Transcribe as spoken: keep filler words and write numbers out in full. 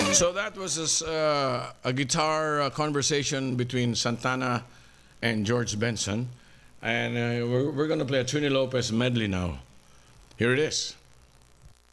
So that was a, uh, a guitar uh, conversation between Santana and George Benson. And uh, we're, we're going to play a Trini Lopez medley now. Here it is.